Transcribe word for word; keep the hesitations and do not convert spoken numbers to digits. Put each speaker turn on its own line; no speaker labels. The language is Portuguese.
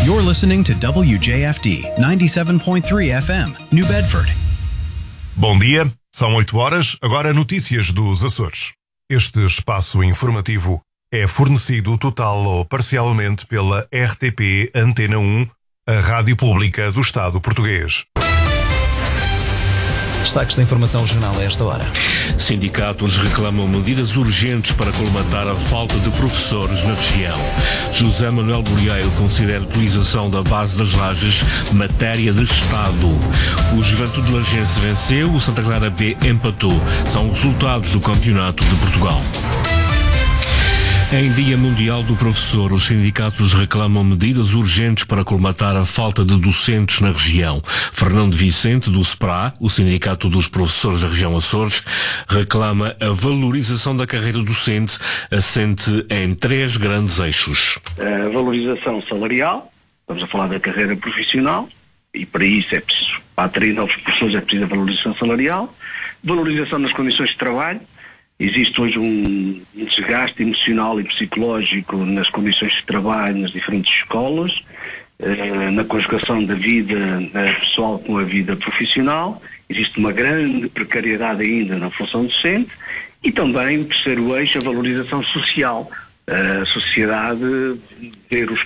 You're listening to W J F D ninety-seven point three F M, New Bedford.
Bom dia, são oito horas, agora notícias dos Açores. Este espaço informativo é fornecido total ou parcialmente pela R T P Antena um, a rádio pública do Estado português.
Destaques da informação regional a esta hora.
Sindicatos reclamam medidas urgentes para colmatar a falta de professores na região. José Manuel Borieiro considera a utilização da base das lajes matéria de Estado. O Juventude Lagense venceu, o Santa Clara B empatou. São resultados do Campeonato de Portugal. Em Dia Mundial do Professor, os sindicatos reclamam medidas urgentes para colmatar a falta de docentes na região. Fernando Vicente, do SPRA, o Sindicato dos Professores da região Açores, reclama a valorização da carreira docente, assente em três grandes eixos.
A valorização salarial, estamos a falar da carreira profissional, e para isso é preciso, para atrair novos professores é preciso a valorização salarial, valorização nas condições de trabalho. Existe hoje um, um desgaste emocional e psicológico nas condições de trabalho nas diferentes escolas, eh, na conjugação da vida eh, pessoal com a vida profissional. Existe uma grande precariedade ainda na função docente e também, o terceiro eixo, a valorização social. A sociedade ver os